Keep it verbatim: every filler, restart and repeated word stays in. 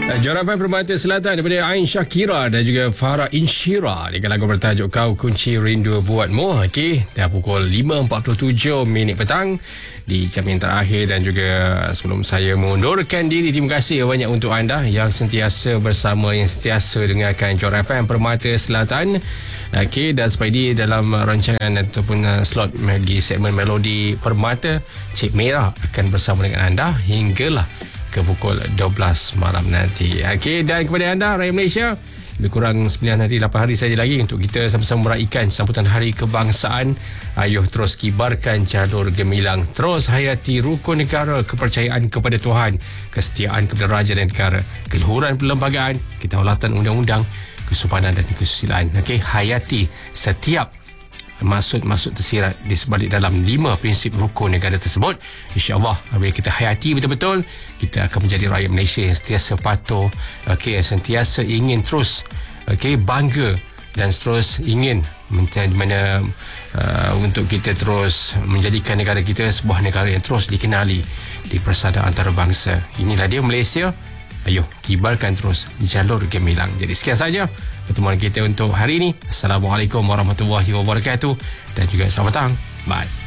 Joran Permata Selatan daripada Ain Shakira dan juga Farah Inshira dengan lagu bertajuk Kau Kunci Rindu Buatmu. Okey, dah pukul lima empat puluh tujuh minit petang di jam yang terakhir, dan juga sebelum saya mengundurkan diri, terima kasih banyak untuk anda yang sentiasa bersama, yang sentiasa dengarkan Joran F M Permata Selatan. Okey, dan sampai di dalam rancangan ataupun uh, slot bagi segmen Melodi Permata, Cik Merah akan bersama dengan anda hinggalah ke pukul dua belas malam nanti. Okey, dan kepada anda rakyat Malaysia, lebih kurang sembilan hari, lapan hari saja lagi untuk kita sama-sama meraihkan sambutan Hari Kebangsaan. Ayuh terus kibarkan jalur gemilang, terus hayati rukun negara, kepercayaan kepada Tuhan, kesetiaan kepada raja dan negara, keluhuran perlembagaan, kedaulatan undang-undang, kesopanan dan kesusilaan. Okey, hayati setiap maksud-maksud tersirat di sebalik dalam lima prinsip rukun negara tersebut. InsyaAllah apabila kita hayati betul-betul, kita akan menjadi rakyat Malaysia yang sentiasa patuh, okey, sentiasa ingin terus okey bangga dan terus ingin di mana uh, untuk kita terus menjadikan negara kita sebuah negara yang terus dikenali di persada antarabangsa. Inilah dia Malaysia. Ayuh kibarkan terus jalur gemilang. Jadi sekian saja pertemuan kita untuk hari ini. Assalamualaikum warahmatullahi wabarakatuh dan juga selamat petang. Bye.